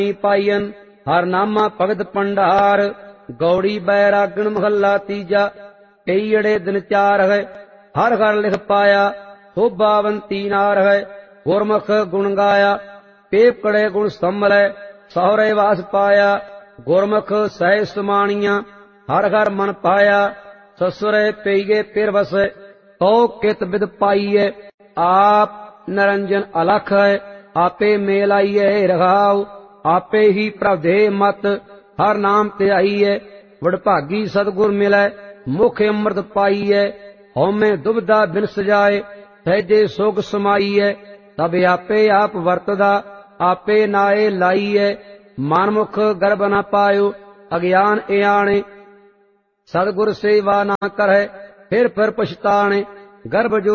Pine हर नामा भगत भंडार। गौड़ी बैरागण महला तीजा। कई अड़े दिन चार है हर घर लिख पाया। शोभावंती नार है गुरमुख गुण गाया। पेप कड़े गुण संभलै सहुरे वास पाया। गुरमुख सह समाणिया हर घर मन पाया। ससुरे पेईगे फिर वसे तो कित विद पाईए। आप निरंजन अलख है आपे मेल आईए रघाओ। आपे ही प्रभदे मत हर नाम ते आईए। वडभागी सतगुर मिलै मुख अमृत पाईए। हौमे दुबदा बिन सजाए सहजे सुख समाईए। तब आपे आप वरतदा आपे नाए लाईए। मनमुख गर्भ न पायो अज्ञान इयाणे। सतगुर सेवा ना करे फिर पछताणे। गर्भ जो